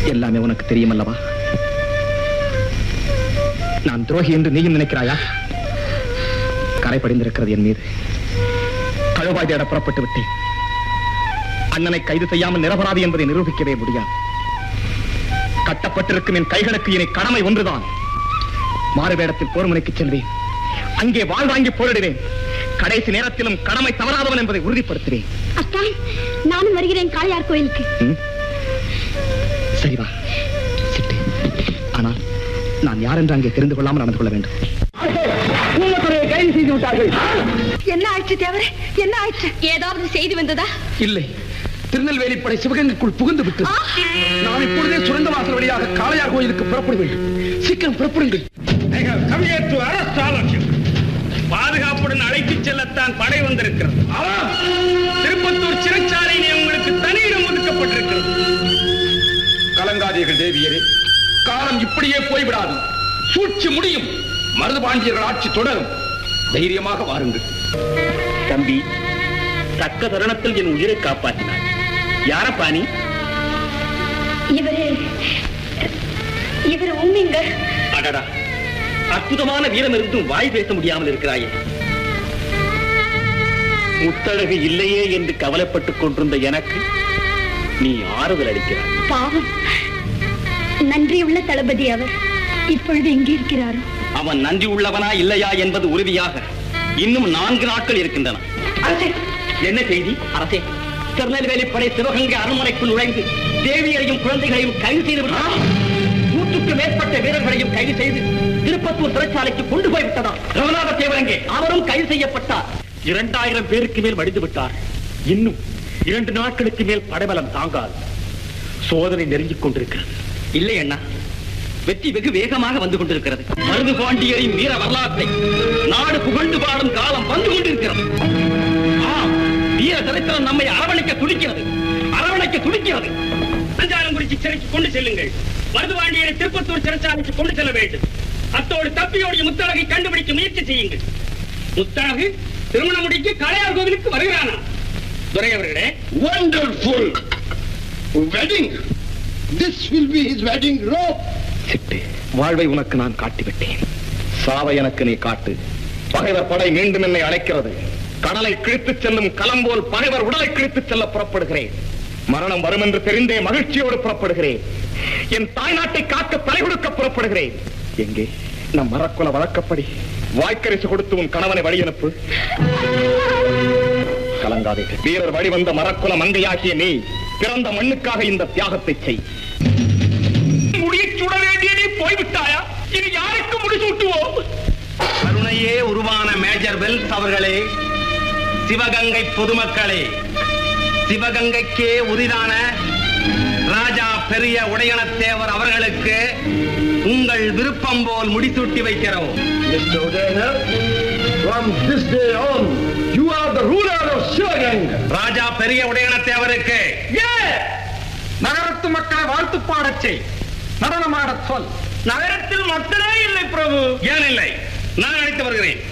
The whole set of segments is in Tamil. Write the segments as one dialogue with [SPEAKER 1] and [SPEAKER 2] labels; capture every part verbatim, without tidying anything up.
[SPEAKER 1] எல்லாமே உனக்கு தெரியும் அல்லவா? நான் துரோகி என்று நீயும் நினைக்கிறாயா? கரை படிந்திருக்கிறது என் மீது. கழுவாய் தேட புறப்பட்டு விட்டேன். அண்ணனை கைது செய்யாமல் நிரபராதி என்பதை நிரூபிக்கவே முடியாது. கட்டப்பட்டிருக்கும் என் கைகளுக்கு இனி கடமை ஒன்றுதான். மாறுவேடத்தில் போர்முனைக்கு செல்வேன். அங்கே வாழ் வாங்கி போரிடுவேன். கடைசி நேரத்திலும் கடமை தவறாதவன் என்பதை உறுதிப்படுத்துவேன்.
[SPEAKER 2] அத்தான், நானும் வருகிறேன் காளையார் கோயிலுக்கு.
[SPEAKER 1] சரி வா சிட்டு. ஆனால் நான் யார் என்று அங்கே தெரிந்து கொள்ளாமல் நடந்து கொள்ள வேண்டும். கைது செய்து விட்டார்கள்.
[SPEAKER 2] என்ன ஆயிடுச்சு தேவரே? என்ன ஆயிடுச்சு? ஏதாவது செய்தி வந்ததா?
[SPEAKER 1] இல்லை, திருநெல்வேலி படை சிவகங்கைக்குள் புகுந்து விட்டு நான் இப்பொழுதே சுரங்க வாசல் வழியாக காளையார் கோயிலுக்கு புறப்பட வேண்டும். சீக்கிரம் புறப்படுங்கள்.
[SPEAKER 3] பாதுகாப்புடன் அழைத்துச் செல்லத்தான் படை வந்திருக்கிறது. திருப்பத்தூர் சிறைச்சாலையிலே உங்களுக்கு தனியிடம் ஒதுக்கப்பட்டிருக்கிறது.
[SPEAKER 1] கலங்காதீர்கள் தேவியரே, காலம் இப்படியே போய்விடாது. சூழ்ச்சி முடியும். மருதுபாண்டியர்கள் ஆட்சி தொடரும். தைரியமாக வாருங்கள்.
[SPEAKER 3] தம்பி, தக்க தருணத்தில் என் உயிரை காப்பாற்றினார். யாரப்பா நீ?
[SPEAKER 2] இவரே இவர் உண்மைங்க.
[SPEAKER 3] அடடா, அற்புதமான வீரம் இருந்தும் வாய் பேச முடியாமல் இருக்கிறாயே. முத்தழகு இல்லையே என்று கவலைப்பட்டுக் கொண்டிருந்த எனக்கு நீ ஆறுதல் அளிக்கிறாய்.
[SPEAKER 2] பாவம், நன்றியுள்ள தளபதி அவர். இப்பொழுது எங்கே இருக்கிறாரோ?
[SPEAKER 3] அவன் நன்றி உள்ளவனா இல்லையா என்பது உறுதியாக இன்னும் நான்கு நாட்கள் இருக்கின்றன. என்ன செய்தி? அரசே, திருநெல்வேலி படை சிவகங்கை அரண்மனைக்குள் நுழைந்து தேவியரையும் குழந்தைகளையும் கைது செய்து விட்டார். நூற்றுக்கு மேற்பட்ட வீரர்களையும் கைது செய்து திருப்பத்தூர் சிறைச்சாலைக்கு கொண்டு போய்விட்டதாம். ரகுநாத தேவரங்கே அவரும் கைது செய்யப்பட்டார். இரண்டாயிரம் பேருக்கு மேல் மடிந்து விட்டார். இன்னும் இரண்டு நாட்களுக்கு மேல் படைபலம் தாங்காது. சோதனை நெருங்கிக் கொண்டிருக்கிறது. இல்லை அண்ணா, வெற்றி வெகு வேகமாக வந்து கொண்டிருக்கிறது. மருது பாண்டியரின் வீர வரலாற்றை நாடு புகழ்ந்து பாடும் காலம் வந்து கொண்டிருக்கிறது. வீர சரித்திரம் நம்மை அரவணைக்க துடிக்கிறது, அரவணைக்க துடிக்கிறது. அஞ்சாலங்குறிச்சி சிறைக்கு கொண்டு செல்லுங்கள். மருது பாண்டியரை திருப்பத்தூர் சிறைச்சாலைக்கு கொண்டு செல்ல வேண்டும். அத்தோடு தப்பியோடைய முத்தழகை கண்டுபிடிக்க முயற்சி செய்யுங்கள். முத்தழகு திருமண முடிக்க காளையார் கோவிலுக்கு வருகிறானா? துரை அவர்களே,
[SPEAKER 4] wonderful wedding. This will be his wedding robe.
[SPEAKER 1] சிட்டு, வாழ்வை உனக்கு நான் காட்டிவிட்டேன். சாவை எனக்கு நீ காட்டு. பகைவர் படை மீண்டும் என்னை அழைக்கிறது. கடலை கிழித்துச் செல்லும் களம்போல் பகைவர் உடலை கிழித்துச் செல்ல புறப்படுகிறேன். மரணம் வரும் என்று தெரிந்தே மகிழ்ச்சியோடு புறப்படுகிறேன். என் தாய்நாட்டை காக்க தலை கொடுக்க புறப்படுகிறேன். எங்கே நம் மரக்குல வழக்கப்படி வாய்க்கரிசு கொடுத்து உன் கணவனை வழி அனுப்பு. கலங்காதே, வீரர் வழிவந்த மரக்குல மங்கையாகிய நீ பிறந்த மண்ணுக்காக இந்த தியாகத்தை செய்.
[SPEAKER 3] முடிச்சுட வேண்டிய நீ போய்விட்டாயா? இது யாருக்கு முடிசூட்டுவோம்? கருணையே உருவான மேஜர் வெல்ஸ் அவர்களே, சிவகங்கை பொதுமக்களே, சிவகங்கைக்கே உரிதான ராஜா பெரிய உடையனத்தேவர் அவர்களுக்கு உங்கள் விருப்பம் போல் முடிசூட்டி வைக்கிறோம்.
[SPEAKER 4] Mister Udayanar, from this day on, you are the ruler of Sivaganga.
[SPEAKER 3] ராஜா பெரிய உடையனத்தேவருக்கு நகரத்து மக்களை வாழ்த்து பாடச் செய், நடனமாடச் சொல். நகரத்தில் மக்களே இல்லை பிரபு. ஏன் இல்லை? நான் அழைத்து வருகிறேன்.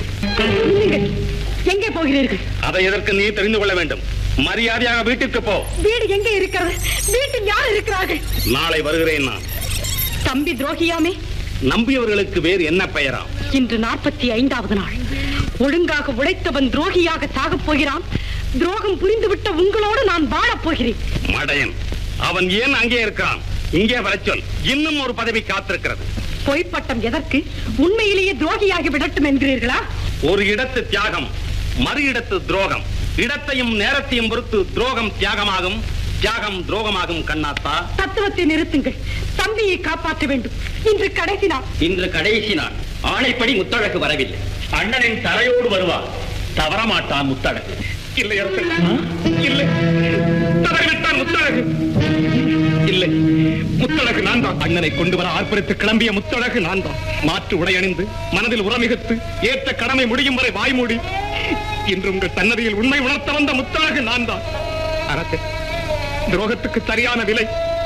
[SPEAKER 2] எங்கே போகிறீர்கள்?
[SPEAKER 3] அதை எதற்கு நீ தெரிந்து கொள்ள வேண்டும். மரியாதையாக வீட்டிற்கு போ.
[SPEAKER 2] வீடு எங்கே இருக்கிறது? வீட்டில் யார் இருக்கிறார்கள்?
[SPEAKER 3] நாளை வருகிறேன் நான்.
[SPEAKER 2] தம்பி துரோகியாமே?
[SPEAKER 3] நம்பியவர்களுக்கு வேறு என்ன பெயராம்?
[SPEAKER 2] இன்று நாற்பத்தி ஐந்தாவது நாள். ஒழுங்காக உழைத்தவன் துரோகியாக சாகப் போகிறான். துரோகம் புரிந்துவிட்ட உங்களோடு நான் வாழப் போகிறேன்.
[SPEAKER 3] மடையன், அவன் ஏன் அங்கே இருக்கிறான்? இங்கே வரச் சொல். இன்னும் ஒரு பதவி காத்திருக்கிறது.
[SPEAKER 2] பொய்ப்பட்டம் எதற்கு? உண்மையிலேயே துரோகியாகி விடட்டும் என்கிறீர்களா?
[SPEAKER 3] ஒரு இடத்து தியாகம், மறு இடத்து துரோகம். இடத்தையும் நேரத்தையும் பொறுத்து துரோகம் தியாகமாகும், தியாகம் துரோகமாகும். கண்ணாத்தா,
[SPEAKER 2] தத்துவத்தை நிறுத்துங்கள். தம்பியை காப்பாற்ற வேண்டும். இன்று கடைசி நாள்.
[SPEAKER 3] இன்று கடைசி நாள். ஆணைப்படி முத்தழகு வரவில்லை. அண்ணனின் தலையோடு வருவார். தவறமாட்டான் முத்தழகு. இல்லை அரசே, இல்லை, தவறிவிட்டான் முத்தழகு. இல்லை, முத்தழகு நான் தான். அண்ணனை கொண்டு வர ஆர்ப்பரித்து கிளம்பிய முத்தழகு நான் தான். மாற்று உடை அணிந்து மனதில் உரமிகுத்து ஏற்ற கடமை முடியும் வரை வாய்மூடி இன்று உங்கள் சன்னதியில் உண்மை உணர்த்த வந்த முத்தழகு நான் தான். அரசே, துரோகத்துக்கு சரியான விலை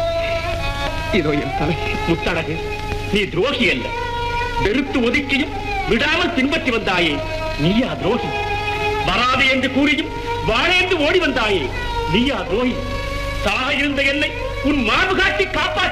[SPEAKER 3] இதோ என் தலை. முத்தழகு, நீ துரோகி அல்ல. வெறுத்து ஒதுக்கியும் விடாமல் பின்பற்றி வந்தாயே, நீயா துரோகி? வராது என்று கூறியும் வாழேந்து ஓடி வந்தாயே, நீயா துரோகி? சாக இருந்த என்னை உன் மார்பு காட்டி காப்பாற்ற